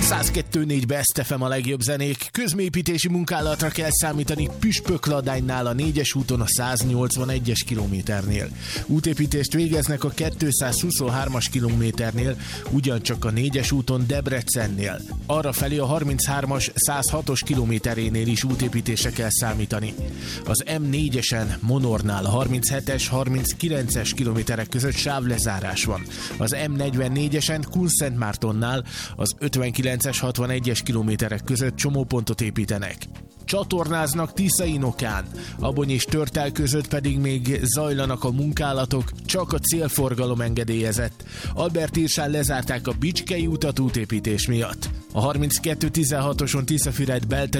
102.4 Best FM a legjobb zenék. Közműépítési munkálatra kell számítani Püspökladánynál a 4-es úton a 181-es kilométernél. Útépítést végeznek a 223-as kilométernél, ugyancsak a 4-es úton Debrecennél. Arrafelé a 33-as 106-os kilométerénél is útépítésre kell számítani. Az M4-esen Monornál a 37-es 39-es kilométerek között sávlezárás van. Az M44-esen Kunszentmártonnál az 59-es 61-es kilométerek között csomópontot építenek. Csatornáznak Tiszainokán, Abony és Törtel között pedig még zajlanak a munkálatok, csak a célforgalom engedélyezett. Albertírsán lezárták a Bicskei utat útépítés miatt. A 32-16-oson Tiszafüred